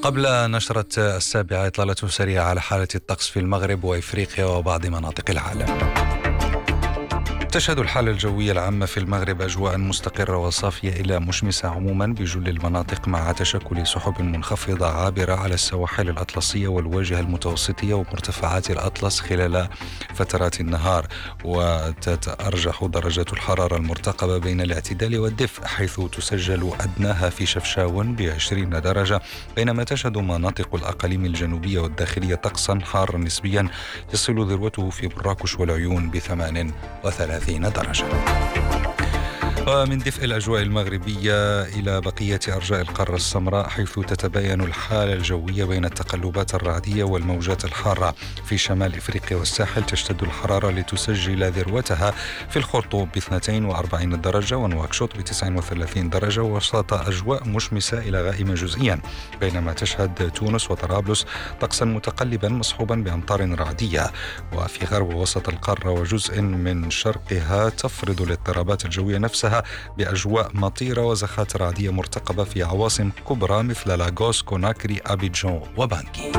قبل نشرة 7 إطلالة سريعة على حالة الطقس في المغرب وإفريقيا وبعض مناطق العالم. تشهد الحالة الجوية العامة في المغرب أجواء مستقرة وصافية إلى مشمسة عموما بجل المناطق، مع تشكل سحب منخفضة عابرة على السواحل الأطلسية والواجهة المتوسطية ومرتفعات الأطلس خلال فترات النهار. وتتأرجح درجات الحرارة المرتقبة بين الاعتدال والدفء، حيث تسجل أدناها في شفشاون ب20 درجة، بينما تشهد مناطق الأقاليم الجنوبية والداخلية طقسا حارا نسبيا يصل ذروته في براكش والعيون ب38 درجة. ومن دفء الأجواء المغربية إلى بقية أرجاء القارة السمراء، حيث تتباين الحالة الجوية بين التقلبات الرعدية والموجات الحارة. في شمال إفريقيا والساحل تشتد الحرارة لتسجل ذروتها في الخرطوم ب42 درجة ونواكشوط ب39 درجة، وسط أجواء مشمسة إلى غائمة جزئيا، بينما تشهد تونس وطرابلس طقسا متقلبا مصحوبا بأمطار رعدية. وفي غرب وسط القارة وجزء من شرقها تفرض الاضطرابات الجوية نفسها بأجواء مطيرة وزخات رعدية مرتقبة في عواصم كبرى مثل لاغوس، كوناكري، أبيجان وبانكي.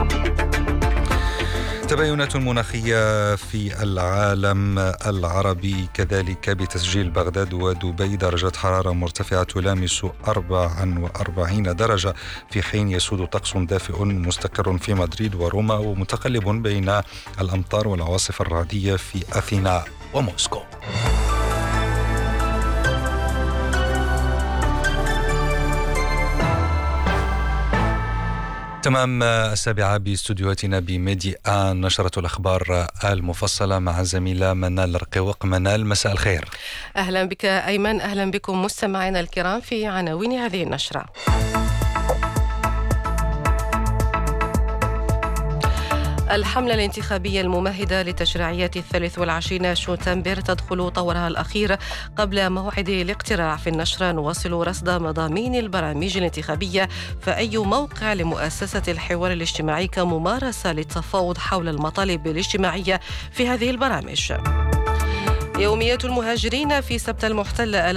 تباينات مناخية في العالم العربي كذلك، بتسجيل بغداد ودبي درجات حرارة مرتفعة تلامس 44 درجة، في حين يسود طقس دافئ مستقر في مدريد وروما ومتقلب بين الأمطار والعواصف الرعدية في أثينا وموسكو. تمام 7 باستوديوهاتنا بميدي آن، نشرة الأخبار المفصلة مع الزميلة منال رقيوق. منال، مساء الخير. أهلا بك أيمن، أهلا بكم مستمعينا الكرام في عناوين هذه النشرة. الحملة الانتخابية الممهدة لتشريعية 23 شتنبر تدخل طورها الأخير قبل موعد الاقتراع. في النشرة نواصل رصد مضامين البرامج الانتخابية، فأي موقع لمؤسسة الحوار الاجتماعي كممارسة للتفاوض حول المطالب الاجتماعية في هذه البرامج. يوميات المهاجرين في سبتة المحتلة